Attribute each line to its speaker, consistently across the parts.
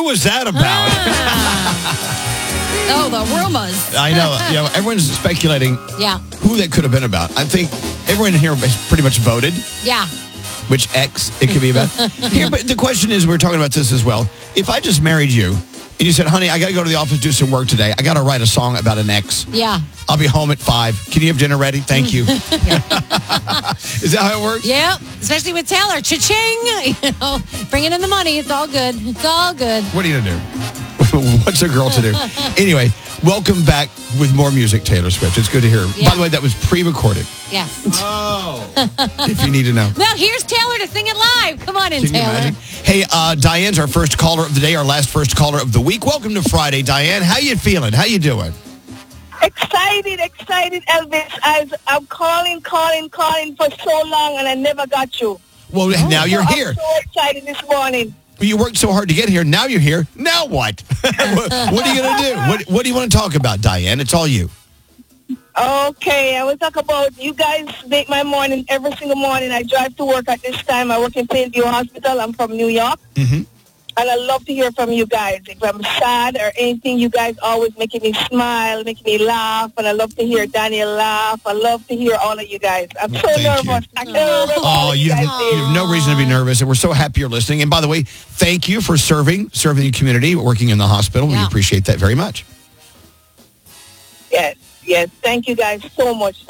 Speaker 1: was that about?
Speaker 2: Oh, the rumors.
Speaker 1: I know. Everyone's speculating who that could have been about. I think everyone here has pretty much voted.
Speaker 2: Yeah.
Speaker 1: Which ex it could be about. Here, but the question is, we're talking about this as well. If I just married you and you said, honey, I got to go to the office, do some work today. I got to write a song about an ex.
Speaker 2: Yeah.
Speaker 1: I'll be home at 5. Can you have dinner ready? Thank you. Is that how it works?
Speaker 2: Yeah. Especially with Taylor. Cha-ching. Bringing in the money. It's all good. It's all good.
Speaker 1: What are you going to do? What's a girl to do? Anyway, welcome back with more music, Taylor Swift. It's good to hear.
Speaker 2: Yeah.
Speaker 1: By the way, that was pre-recorded.
Speaker 2: Yes.
Speaker 1: Oh. If you need to know.
Speaker 2: Well, here's Taylor to sing it live. Come on in,
Speaker 1: Can you
Speaker 2: Taylor.
Speaker 1: imagine? Hey, Diane's our first caller of the day, our last first caller of the week. Welcome to Friday, Diane. How you feeling? How you doing?
Speaker 3: Excited, Elvis. I'm calling for so long, and I never got you.
Speaker 1: Well, now you're here.
Speaker 3: I'm so excited this morning.
Speaker 1: You worked so hard to get here. Now you're here. Now what? What are you going to do? What do you want to talk about, Diane? It's all you.
Speaker 3: Okay, I will talk about, you guys make my morning every single morning. I drive to work at this time. I work in Plainview Hospital. I'm from New York.
Speaker 1: Mm-hmm.
Speaker 3: And I love to hear from you guys. If I'm sad or anything, you guys always making me smile, making me laugh. And I love to hear Daniel laugh. I love to hear all of you guys. I'm so nervous. I can't remember
Speaker 1: Oh, you have no reason to be nervous. And we're so happy you're listening. And by the way, thank you for serving the community, working in the hospital. We appreciate that very much.
Speaker 3: Yes. Thank you guys so much.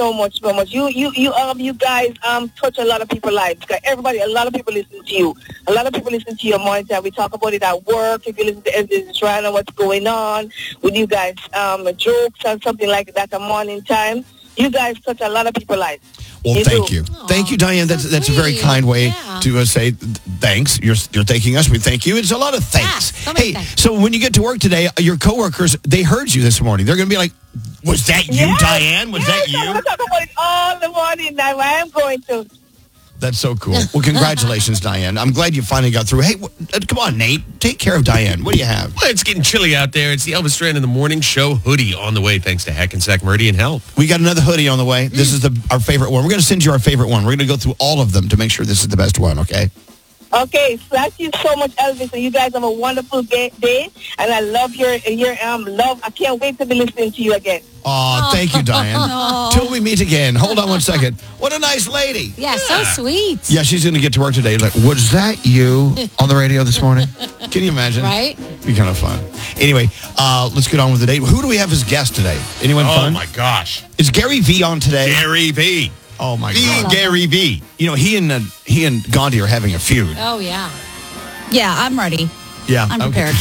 Speaker 3: You guys touch a lot of people's lives. A lot of people listen to you. A lot of people listen to your morning time. We talk about it at work. If you listen to Elvis Rana, what's going on with you guys, jokes and something like that at morning time. You guys touch a lot of people's lives.
Speaker 1: Well, thank you.
Speaker 2: Aww,
Speaker 1: thank you, Diane. That's a very kind way to say thanks. You're thanking us. We thank you. It's a lot of thanks. Hey, so when you get to work today, your coworkers, they heard you this morning. They're going to be like, was that you, Diane? Was that you?
Speaker 3: I'm going to talk about it all the morning now. I am going to.
Speaker 1: That's so cool. Well, congratulations, Diane. I'm glad you finally got through. Hey, come on, Nate. Take care of Diane. What do you have?
Speaker 4: Well, it's getting chilly out there. It's the Elvis Duran in the Morning Show hoodie on the way, thanks to Hackensack Meridian Health.
Speaker 1: We got another hoodie on the way. This is our favorite one. We're going to send you our favorite one. We're going to go through all of them to make sure this is the best one, okay?
Speaker 3: Okay, thank you so much, Elvis. And you guys have a wonderful day. And I love your love. I can't wait to be listening to you again.
Speaker 1: Oh, thank you, Diane. Till we meet again. Hold on one second. What a nice lady.
Speaker 2: Yeah, so sweet.
Speaker 1: Yeah, she's going to get to work today. Like, was that you on the radio this morning? Can you imagine?
Speaker 2: Right?
Speaker 1: Be kind of fun. Anyway, let's get on with the day. Who do we have as guest today? Anyone fun?
Speaker 4: Oh, my gosh.
Speaker 1: Is Gary V on today?
Speaker 4: Gary V.
Speaker 1: Oh, my God.
Speaker 4: Gary V.
Speaker 1: You know, he and Gandhi are having a feud.
Speaker 2: Oh, yeah.
Speaker 5: Yeah, I'm ready.
Speaker 1: Yeah.
Speaker 5: I'm prepared.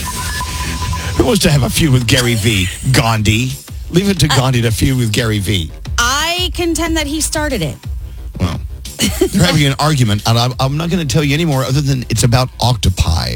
Speaker 1: Who wants to have a feud with Gary V? Gandhi. Leave it to Gandhi to feud with Gary V.
Speaker 5: I contend that he started it.
Speaker 1: Well, they're having an argument, and I'm not going to tell you any more other than it's about octopi.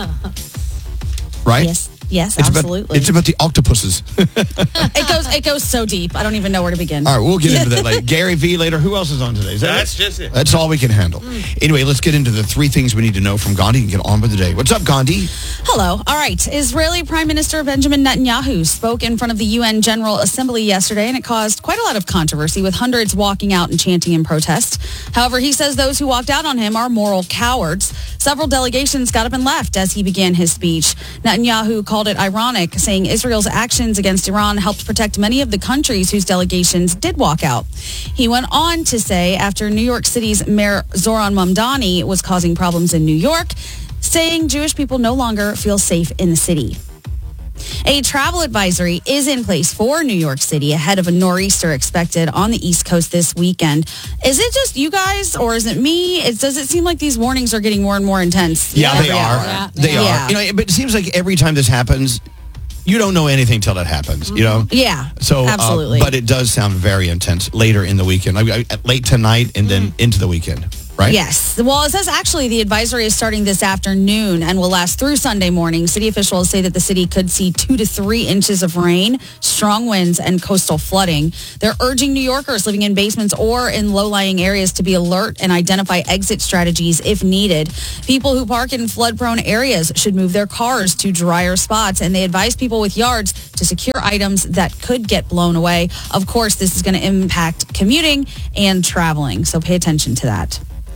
Speaker 1: Right?
Speaker 5: Yes, absolutely.
Speaker 1: It's about the octopuses.
Speaker 5: It goes so deep. I don't even know where to begin.
Speaker 1: All right, we'll get into that later. Gary V later. Who else is on today?
Speaker 4: That's just it.
Speaker 1: That's all we can handle. Anyway, let's get into the 3 things we need to know from Gandhi and get on with the day. What's up, Gandhi?
Speaker 5: Hello. All right. Israeli Prime Minister Benjamin Netanyahu spoke in front of the UN General Assembly yesterday, and it caused quite a lot of controversy with hundreds walking out and chanting in protest. However, he says those who walked out on him are moral cowards. Several delegations got up and left as he began his speech. Netanyahu called it ironic, saying Israel's actions against Iran helped protect many of the countries whose delegations did walk out. He went on to say after New York City's Mayor Zoran Mamdani was causing problems in New York, saying Jewish people no longer feel safe in the city. A travel advisory is in place for New York City ahead of a nor'easter expected on the East Coast this weekend. Is it just you guys or is it me? Does it seem like these warnings are getting more and more intense?
Speaker 1: Yeah, they are.
Speaker 2: Yeah.
Speaker 1: They are.
Speaker 5: Yeah.
Speaker 1: You know, but it seems like every time this happens, you don't know anything till it happens, you know?
Speaker 5: Yeah,
Speaker 1: So,
Speaker 5: absolutely.
Speaker 1: But it does sound very intense later in the weekend, late tonight and then into the weekend, right?
Speaker 5: Yes. Well, it says actually the advisory is starting this afternoon and will last through Sunday morning. City officials say that the city could see 2 to 3 inches of rain, strong winds, and coastal flooding. They're urging New Yorkers living in basements or in low-lying areas to be alert and identify exit strategies if needed. People who park in flood-prone areas should move their cars to drier spots, and they advise people with yards to secure items that could get blown away. Of course, this is going to impact commuting and traveling, so pay attention to that.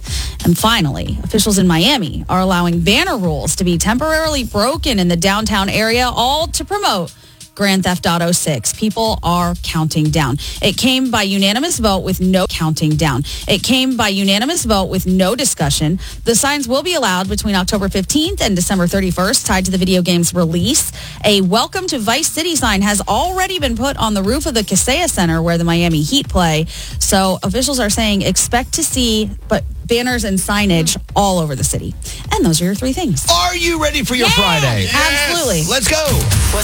Speaker 5: And finally, officials in Miami are allowing banner rules to be temporarily broken in the downtown area, all to promote Grand Theft Auto 6. People are counting down. It came by unanimous vote with no counting down. It came by unanimous vote with no discussion. The signs will be allowed between October 15th and December 31st, tied to the video game's release. A Welcome to Vice City sign has already been put on the roof of the Kaseya Center where the Miami Heat play. So officials are saying expect to see banners and signage all over the city. And those are your three things.
Speaker 1: Are you ready for your Friday?
Speaker 5: Absolutely.
Speaker 1: Let's go.